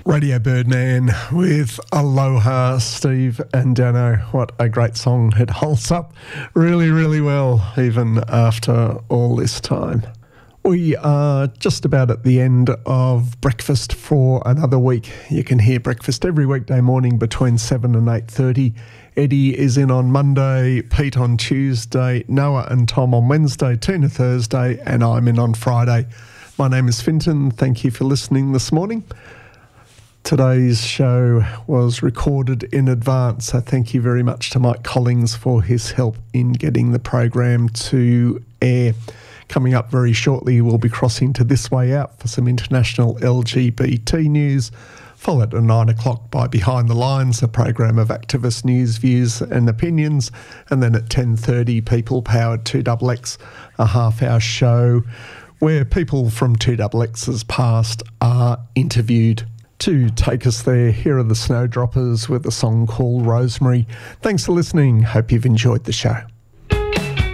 Radio Birdman with Aloha, Steve and Dano. What a great song. It holds up really, really well, even after all this time. We are just about at the end of breakfast for another week. You can hear breakfast every weekday morning between 7 and 8:30. Eddie is in on Monday, Pete on Tuesday, Noah and Tom on Wednesday, Tina Thursday, and I'm in on Friday. My name is Finton. Thank you for listening this morning. Today's show was recorded in advance, so thank you very much to Mike Collings for his help in getting the program to air. Coming up very shortly, we'll be crossing to This Way Out for some international LGBT news, followed at 9 o'clock by Behind the Lines, a program of activist news, views and opinions, and then at 10:30, People Powered 2XX, a half-hour show where people from 2XX's past are interviewed. To take us there, here are the Snowdroppers with a song called Rosemary. Thanks for listening. Hope you've enjoyed the show.